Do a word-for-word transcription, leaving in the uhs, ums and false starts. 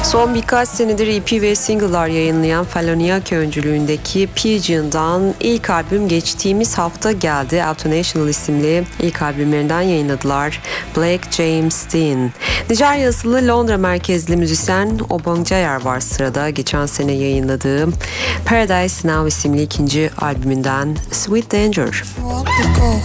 Son birkaç senedir E P ve single'lar yayınlayan Feloniake öncülüğündeki Pigeon'dan ilk albüm geçtiğimiz hafta geldi. Auto-National isimli ilk albümlerinden yayınladılar. Black James Dean. Nijerya asıllı Londra merkezli müzisyen Obong Jayar var sırada. Geçen sene yayınladığı Paradise Now isimli ikinci albümünden Sweet Danger.